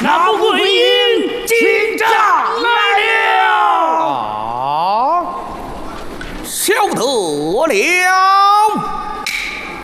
那不归营进帐来了。 啊，晓得了。